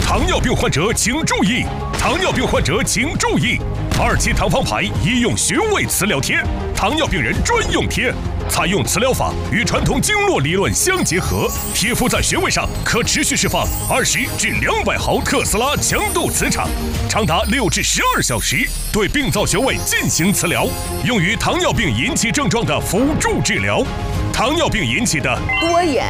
糖尿病患者请注意！糖尿病患者请注意！2期糖方牌医用穴位磁疗贴，糖尿病人专用贴，采用磁疗法与传统经络理论相结合，贴敷在穴位上可持续释放20至200毫特斯拉强度磁场，长达6至12小时，对病灶穴位进行磁疗，用于糖尿病引起症状的辅助治疗。糖尿病引起的多眼。